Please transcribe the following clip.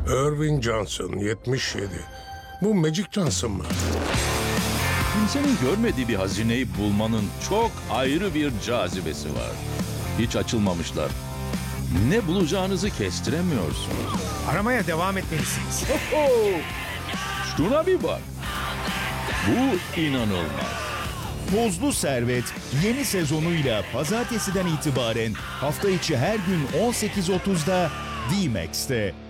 Irving Johnson, 77. Bu Magic Johnson mı? Kimsenin görmediği bir hazineyi bulmanın çok ayrı bir cazibesi var. Hiç açılmamışlar. Ne bulacağınızı kestiremiyorsunuz. Aramaya devam etmelisiniz. Şuna bir bak. Bu inanılmaz. Tozlu Servet yeni sezonuyla pazartesiden itibaren hafta içi her gün 18.30'da D-Max'te.